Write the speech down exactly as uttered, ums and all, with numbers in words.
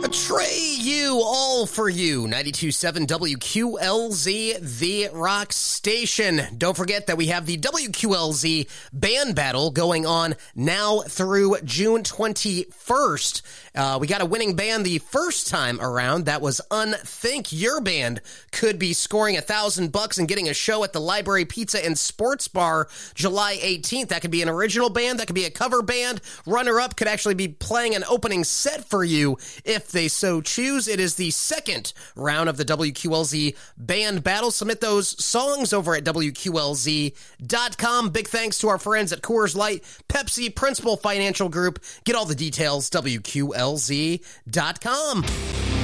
Trey, you, all for you. ninety-two point seven W Q L Z, the rock station. Don't forget that we have the W Q L Z band battle going on now through June twenty-first. Uh, we got a winning band the first time around. That was Unthink. Your band could be scoring a thousand bucks and getting a show at the Library Pizza and Sports Bar July eighteenth. That could be an original band. That could be a cover band. Runner-up could actually be playing an opening set for you if they so choose. It is the second round of the W Q L Z band battle. Submit those songs over at W Q L Z dot com. Big thanks to our friends at Coors Light, Pepsi, Principal Financial Group. Get all the details, W Q L Z dot com.